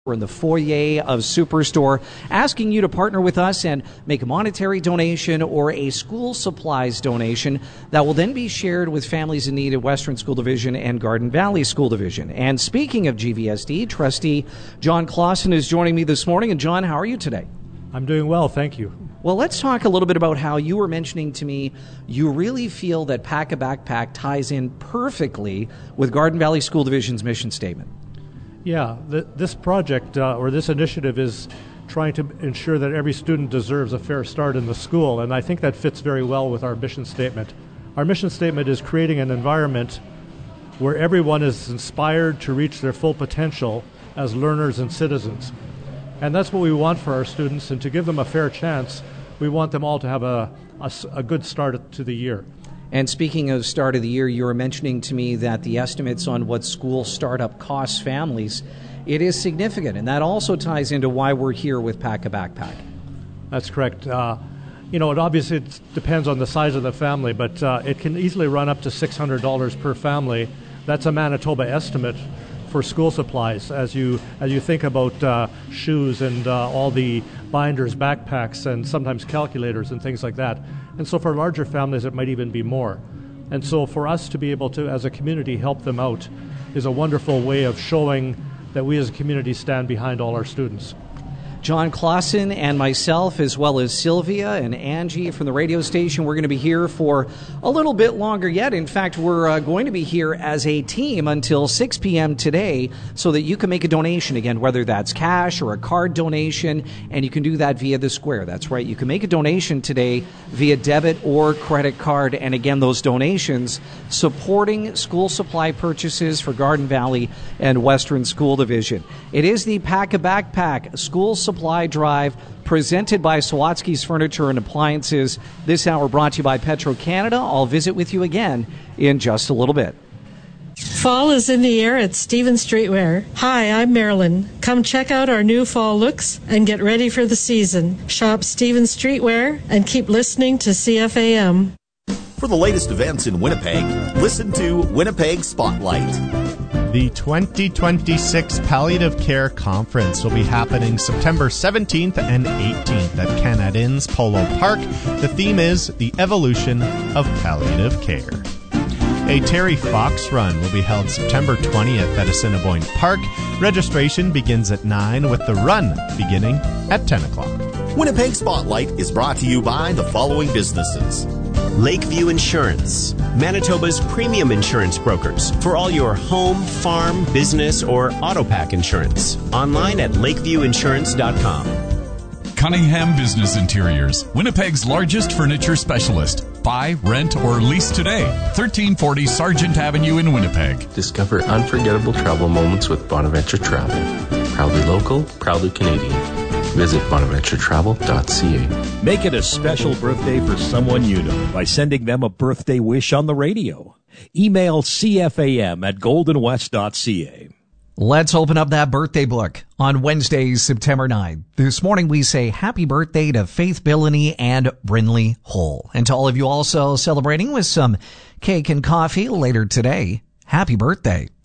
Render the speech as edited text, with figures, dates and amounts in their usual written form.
We're in the foyer of Superstore, asking you to partner with us and make a monetary donation or a school supplies donation that will then be shared with families in need at Western School Division and Garden Valley School Division. And speaking of GVSD, Trustee John Clausen is joining me this morning. And John, how are you today? I'm doing well, thank you. Well, let's talk a little bit about how you were mentioning to me you really feel that Pack a Backpack ties in perfectly with Garden Valley School Division's mission statement. Yeah, this project or this initiative is trying to ensure that every student deserves a fair start in the school, and I think that fits very well with our mission statement. Our mission statement is creating an environment where everyone is inspired to reach their full potential as learners and citizens. And that's what we want for our students, and to give them a fair chance, we want them all to have a good start to the year. And speaking of start of the year, you were mentioning to me that the estimates on what school startup costs families, it is significant. And that also ties into why we're here with Pack a Backpack. That's correct. It obviously depends on the size of the family, but it can easily run up to $600 per family. That's a Manitoba estimate for school supplies as you think about shoes and all the binders, backpacks, and sometimes calculators and things like that. And so for larger families, it might even be more. And so for us to be able to, as a community, help them out is a wonderful way of showing that we as a community stand behind all our students. John Clausen and myself, as well as Sylvia and Angie from the radio station, we're going to be here for a little bit longer yet. In fact, we're going to be here as a team until 6 p.m. today so that you can make a donation, again, whether that's cash or a card donation, and you can do that via the Square. That's right. You can make a donation today via debit or credit card, and again, those donations supporting school supply purchases for Garden Valley and Western School Division. It is the Pack a Backpack School Supply Drive presented by Sawatsky's Furniture and Appliances. This hour brought to you by Petro-Canada. I'll visit with you again in just a little bit. Fall is in the air at Stevens Streetwear. Hi, I'm Marilyn. Come check out our new fall looks and get ready for the season. Shop Stevens Streetwear and keep listening to CFAM. For the latest events in Winnipeg, listen to Winnipeg Spotlight. The 2026 Palliative Care Conference will be happening September 17th and 18th at Canada Inn's Polo Park. The theme is The Evolution of Palliative Care. A Terry Fox Run will be held September 20th at Assiniboine Park. Registration begins at 9 with the run beginning at 10 o'clock. Winnipeg Spotlight is brought to you by the following businesses. Lakeview Insurance, Manitoba's premium insurance brokers for all your home, farm, business, or auto pack insurance. Online at lakeviewinsurance.com. Cunningham Business Interiors, Winnipeg's largest furniture specialist. Buy, rent, or lease today. 1340 Sargent Avenue in Winnipeg. Discover unforgettable travel moments with Bonaventure Travel. Proudly local, proudly Canadian. Visit bonaventuretravel.ca. Make it a special birthday for someone you know by sending them a birthday wish on the radio. Email cfam@goldenwest.ca. Let's open up that birthday book on Wednesday, September 9th. This morning we say happy birthday to Faith Billany and Brinley Hull. And to all of you also celebrating with some cake and coffee later today, happy birthday.